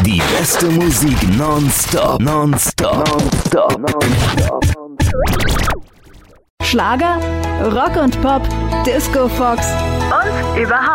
Die beste Musik nonstop. Schlager, Rock und Pop, Disco Fox und überhaupt.